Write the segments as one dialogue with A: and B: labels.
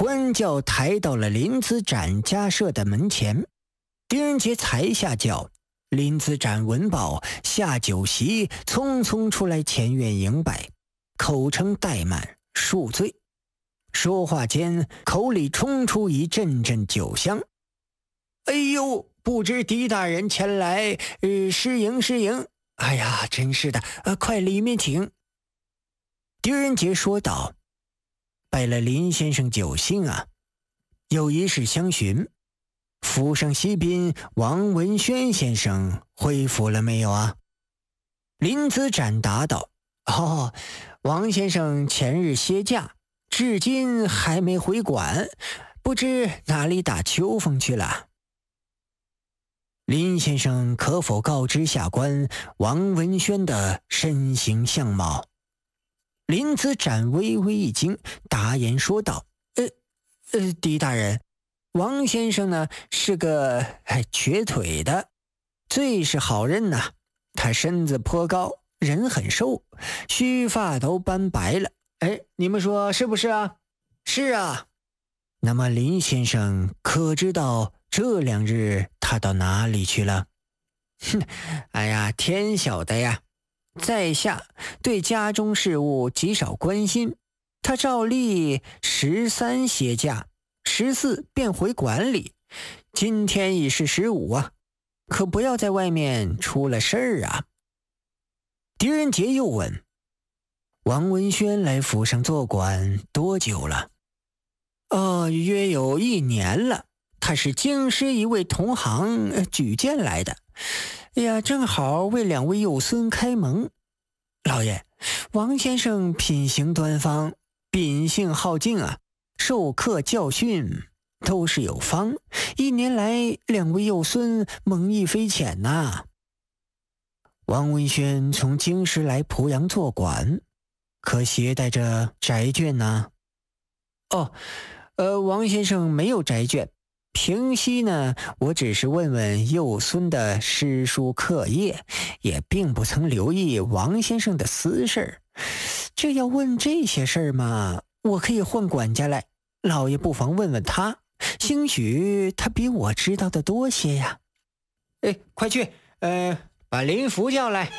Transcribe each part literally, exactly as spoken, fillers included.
A: 官轿抬到了林子展家舍的门前，狄仁杰才下轿，林子展闻报，下酒席，匆匆出来前院迎拜，口称怠慢，恕罪。说话间，口里冲出一阵阵酒香。哎呦，不知狄大人前来，呃，失迎失迎。哎呀，真是的，呃，快里面请。狄仁杰说道：拜了林先生酒兴啊，有一事相询，府上西宾王文轩先生恢复了没有啊？林子展答道：哦，王先生前日歇驾，至今还没回馆，不知哪里打秋风去了。林先生可否告知下官王文轩的身形相貌？林子展微微一惊，答言说道：呃呃，狄大人，王先生呢是个哎瘸腿的，最是好认呐、啊。他身子颇高，人很瘦，须发都斑白了。哎，你们说是不是啊？是啊。那么林先生可知道这两日他到哪里去了？哼，哎呀，天晓得呀。在下对家中事务极少关心，他照例十三歇假，十四便回馆里，今天已是十五啊，可不要在外面出了事儿啊。狄仁杰又问：王文轩来府上做馆多久了？哦，约有一年了，他是京师一位同行、呃、举荐来的。哎呀，正好为两位幼孙开蒙。老爷，王先生品行端方，秉性好静啊，授课教训都是有方，一年来两位幼孙蒙益非浅呐、啊。王文轩从京师来濮阳做馆，可携带着宅眷呢？哦，呃，王先生没有宅眷。平息呢，我只是问问幼孙的诗书课业，也并不曾留意王先生的私事。这要问这些事儿嘛，我可以换管家来，老爷不妨问问他，兴许他比我知道的多些呀。哎，快去，呃，把林福叫来。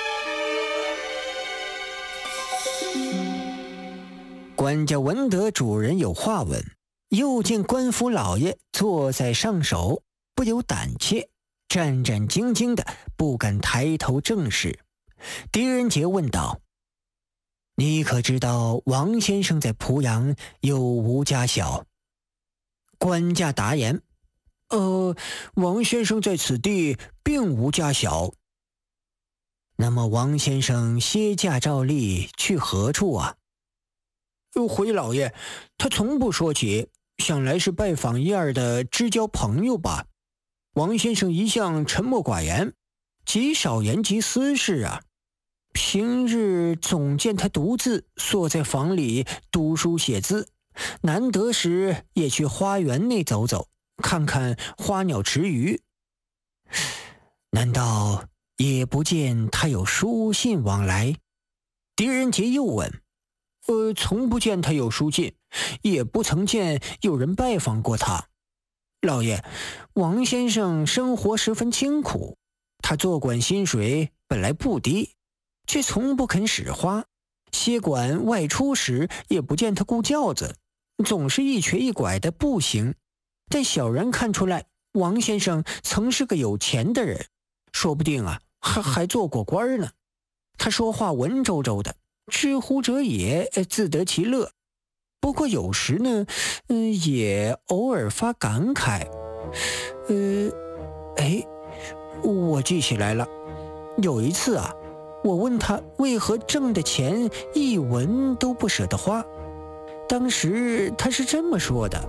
A: 管家闻得主人有话问，又见官府老爷坐在上首，不由胆怯，战战兢兢的不敢抬头正视。狄仁杰问道：你可知道王先生在濮阳有无家小？官家答言：呃，王先生在此地并无家小。那么王先生歇驾照例去何处啊？回老爷，他从不说起，想来是拜访一二的知交朋友吧。王先生一向沉默寡言，极少言及私事啊。平日总见他独自坐在房里读书写字，难得时也去花园内走走，看看花鸟池鱼。难道也不见他有书信往来？狄仁杰又问：呃，从不见他有书信，也不曾见有人拜访过他。老爷，王先生生活十分清苦，他做馆薪水本来不低，却从不肯使花。歇馆外出时也不见他顾轿子，总是一瘸一拐的步行。但小人看出来，王先生曾是个有钱的人，说不定啊，还还做过官呢。他说话文绉绉的，知乎者也，自得其乐。不过有时呢，嗯，也偶尔发感慨。呃，哎，我记起来了，有一次啊，我问他为何挣的钱一文都不舍得花，当时他是这么说的：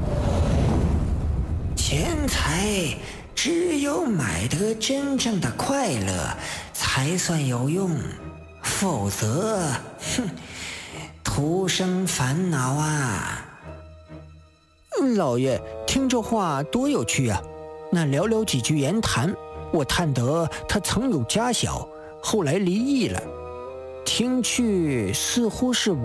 A: 钱财只有买得真正的快乐才算有用，否则，哼，徒生烦恼啊。老爷，听这话多有趣啊！那寥寥几句言谈，我探得他曾有家小，后来离异了，听去似乎是